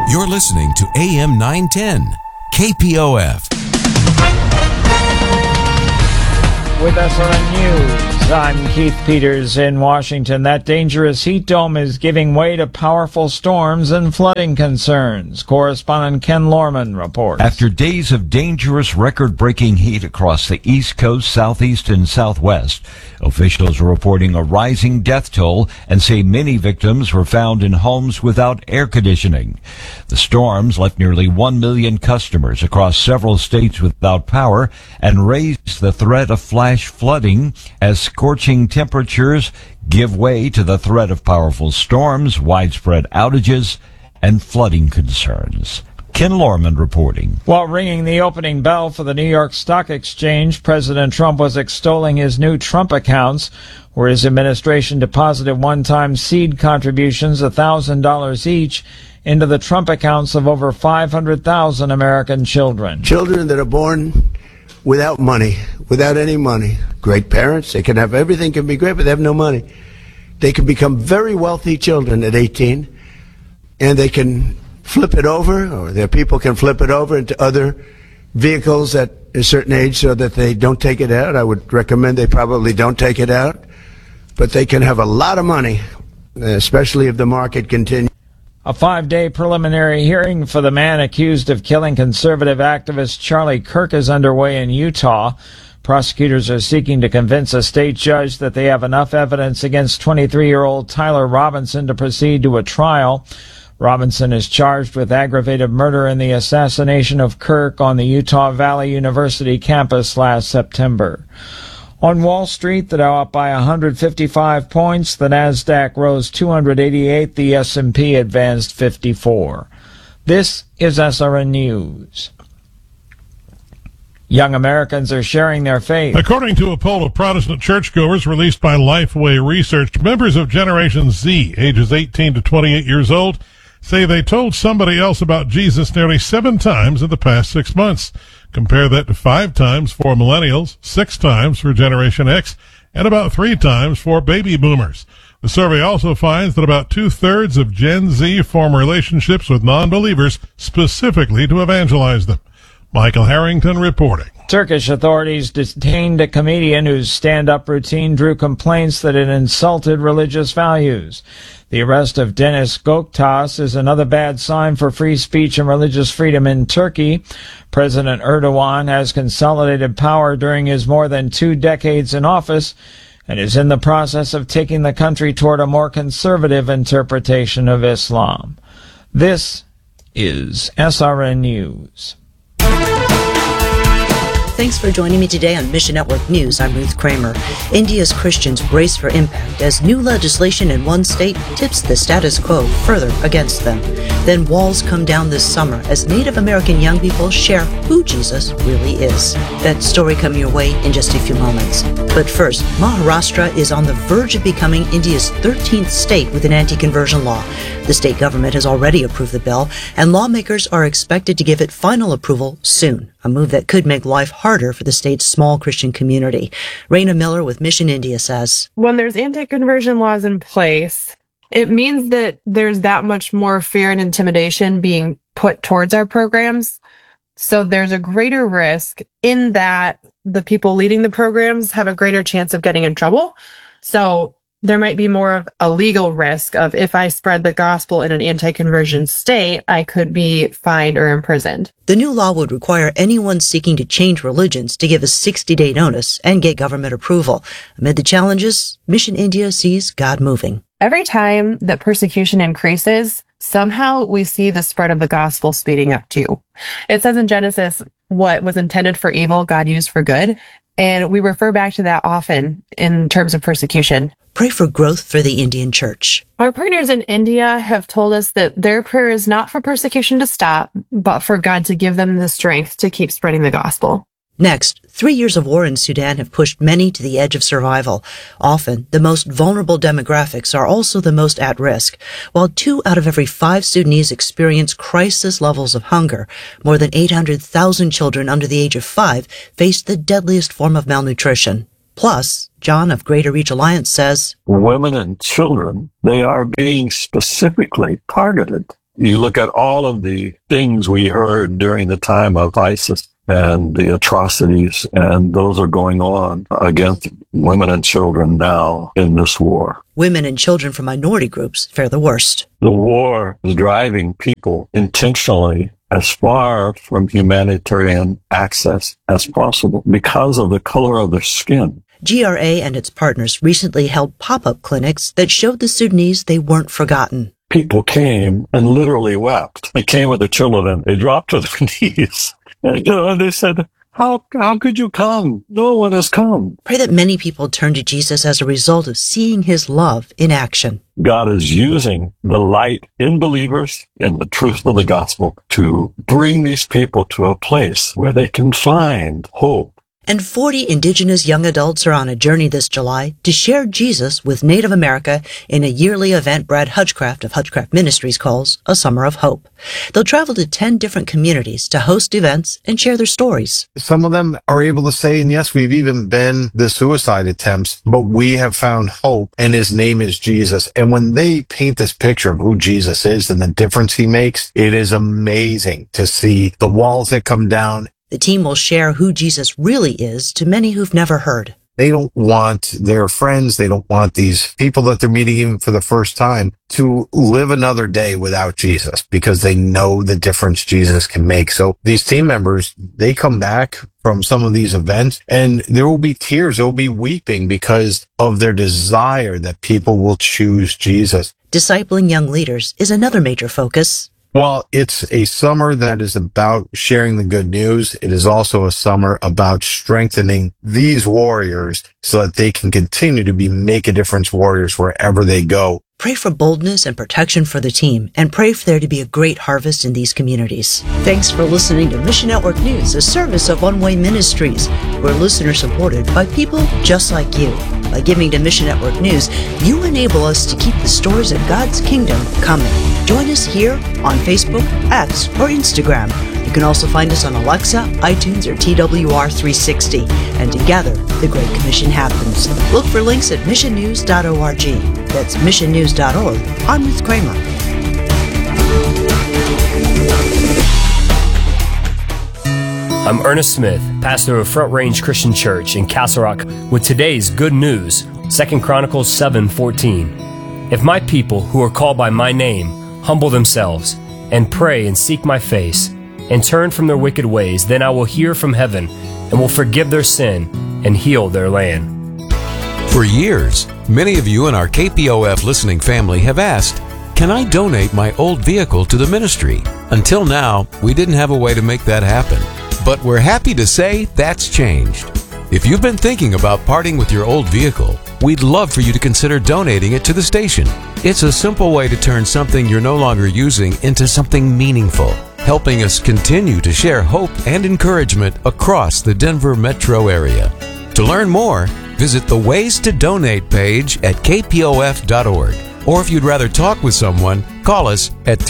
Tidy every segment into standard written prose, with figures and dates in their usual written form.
You're listening to AM 910, KPOF. With SRN News, I'm Keith Peters in Washington. That dangerous heat dome is giving way to powerful storms and flooding concerns. Correspondent Ken Lorman reports. After days of dangerous record-breaking heat across the East Coast, Southeast, and Southwest, officials are reporting a rising death toll and say many victims were found in homes without air conditioning. The storms left nearly 1 million customers across several states without power and raised the threat of flash flooding as scorching temperatures give way to the threat of powerful storms, widespread outages, and flooding concerns. Ken Lorman reporting. While ringing the opening bell for the New York Stock Exchange, President Trump was extolling his new Trump accounts, where his administration deposited one-time seed contributions, $1,000 each, into the Trump accounts of over 500,000 American children. Children that are born without money, without any money. Great parents, they can have everything, can be great, but they have no money. They can become very wealthy children at 18, and they can flip it over, or their people can flip it over into other vehicles at a certain age so that they don't take it out. I would recommend they probably don't take it out, but they can have a lot of money, especially if the market continues. A 5-day preliminary hearing for the man accused of killing conservative activist Charlie Kirk is underway in Utah. Prosecutors are seeking to convince a state judge that they have enough evidence against 23-year-old Tyler Robinson to proceed to a trial. Robinson is charged with aggravated murder in the assassination of Kirk on the Utah Valley University campus last September. On Wall Street, the Dow up by 155 points, the Nasdaq rose 288, the S&P advanced 54. This is SRN News. Young Americans are sharing their faith. According to a poll of Protestant churchgoers released by Lifeway Research, members of Generation Z, ages 18 to 28 years old, say they told somebody else about Jesus nearly 7 times in the past 6 months. Compare that to 5 times for millennials, 6 times for Generation X, and about 3 times for baby boomers. The survey also finds that about 2/3 of Gen Z form relationships with non-believers specifically to evangelize them. Michael Harrington reporting. Turkish authorities detained a comedian whose stand-up routine drew complaints that it insulted religious values. The arrest of Deniz Göktaş is another bad sign for free speech and religious freedom in Turkey. President Erdogan has consolidated power during his more than 2 decades in office and is in the process of taking the country toward a more conservative interpretation of Islam. This is SRN News. Thanks for joining me today on Mission Network News. I'm Ruth Kramer. India's Christians brace for impact as new legislation in one state tips the status quo further against them. Then walls come down this summer as Native American young people share who Jesus really is. That story coming your way in just a few moments. But first, Maharashtra is on the verge of becoming India's 13th state with an anti-conversion law. The state government has already approved the bill, and lawmakers are expected to give it final approval soon, a move that could make life harder for the state's small Christian community. Raina Miller with Mission India says, when there's anti-conversion laws in place, it means that there's that much more fear and intimidation being put towards our programs. So there's a greater risk in that the people leading the programs have a greater chance of getting in trouble. So there might be more of a legal risk of if I spread the gospel in an anti-conversion state, I could be fined or imprisoned. The new law would require anyone seeking to change religions to give a 60-day notice and get government approval. Amid the challenges, Mission India sees God moving. Every time that persecution increases, somehow we see the spread of the gospel speeding up too. It says in Genesis, what was intended for evil, God used for good. And we refer back to that often in terms of persecution. Pray for growth for the Indian church. Our partners in India have told us that their prayer is not for persecution to stop, but for God to give them the strength to keep spreading the gospel. Next, 3 years of war in Sudan have pushed many to the edge of survival. Often, the most vulnerable demographics are also the most at risk. While 2 out of every 5 Sudanese experience crisis levels of hunger, more than 800,000 children under the age of 5 face the deadliest form of malnutrition. Plus, John of Greater Reach Alliance says, women and children, they are being specifically targeted. You look at all of the things we heard during the time of ISIS and the atrocities, and those are going on against women and children now in this war. Women and children from minority groups fare the worst. The war is driving people intentionally as far from humanitarian access as possible because of the color of their skin. GRA and its partners recently held pop-up clinics that showed the Sudanese they weren't forgotten. People came and literally wept. They came with their children. They dropped to their knees. And they said, how could you come? No one has come. Pray that many people turn to Jesus as a result of seeing his love in action. God is using the light in believers and the truth of the gospel to bring these people to a place where they can find hope. And 40 Indigenous young adults are on a journey this July to share Jesus with Native America in a yearly event Brad Hutchcraft of Hutchcraft Ministries calls A Summer of Hope. They'll travel to 10 different communities to host events and share their stories. Some of them are able to say, and yes, we've even been the suicide attempts, but we have found hope, and his name is Jesus. And when they paint this picture of who Jesus is and the difference he makes, it is amazing to see the walls that come down. The team will share who Jesus really is to many who've never heard. They don't want their friends, they don't want these people that they're meeting even for the first time to live another day without Jesus because they know the difference Jesus can make. So these team members, they come back from some of these events and there will be tears, there will be weeping because of their desire that people will choose Jesus. Discipling young leaders is another major focus. Well, it's a summer that is about sharing the good news. It is also a summer about strengthening these warriors so that they can continue to be make a difference warriors wherever they go. Pray for boldness and protection for the team, and pray for there to be a great harvest in these communities. Thanks for listening to Mission Network News, a service of One Way Ministries. We're listener supported by people just like you. By giving to Mission Network News, you enable us to keep the stories of God's kingdom coming. Join us here on Facebook, X, or Instagram. You can also find us on Alexa, iTunes, or TWR360. And together, the Great Commission happens. Look for links at missionnews.org. That's missionnews.org. I'm Ruth Kramer. I'm Ernest Smith, pastor of Front Range Christian Church in Castle Rock, with today's good news, 2 Chronicles 7:14. If my people who are called by my name humble themselves and pray and seek my face and turn from their wicked ways, then I will hear from heaven and will forgive their sin and heal their land. For years, many of you in our KPOF listening family have asked, can I donate my old vehicle to the ministry? Until now, we didn't have a way to make that happen. But we're happy to say that's changed. If you've been thinking about parting with your old vehicle, we'd love for you to consider donating it to the station. It's a simple way to turn something you're no longer using into something meaningful, helping us continue to share hope and encouragement across the Denver metro area. To learn more, visit the Ways to Donate page at kpof.org. Or if you'd rather talk with someone, call us at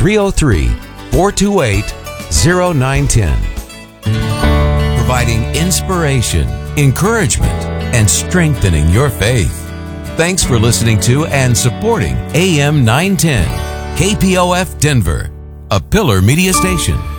303-428-0910. Providing inspiration, encouragement, and strengthening your faith. Thanks for listening to and supporting AM 910, KPOF Denver, a Pillar Media Station.